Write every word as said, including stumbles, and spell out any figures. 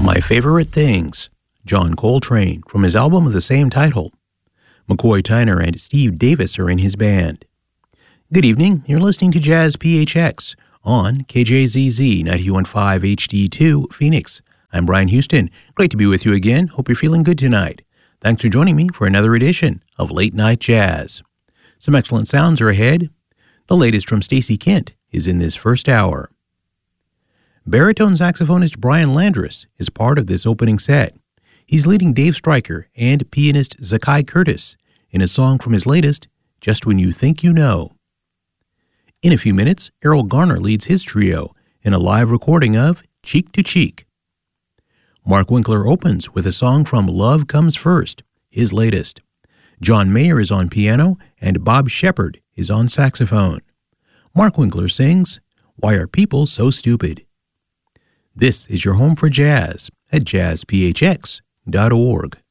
My Favorite Things, John Coltrane, from his album of the same title. McCoy Tyner and Steve Davis are in his band. Good evening, you're listening to Jazz P H X on K J Z Z ninety-one point five H D two, Phoenix. I'm Brian Houston. Great to be with you again. Hope you're feeling good tonight. Thanks for joining me for another edition of Late Night Jazz. Some excellent sounds are ahead. The latest from Stacey Kent is in this first hour. Baritone saxophonist Brian Landrus is part of this opening set. He's leading Dave Stryker and pianist Zakai Curtis in a song from his latest, Just When You Think You Know. In a few minutes, Errol Garner leads his trio in a live recording of Cheek to Cheek. Mark Winkler opens with a song from Love Comes First, his latest. John Mayer is on piano and Bob Shepard is on saxophone. Mark Winkler sings, Why Are People So Stupid? This is your home for jazz at jazz p h x dot org.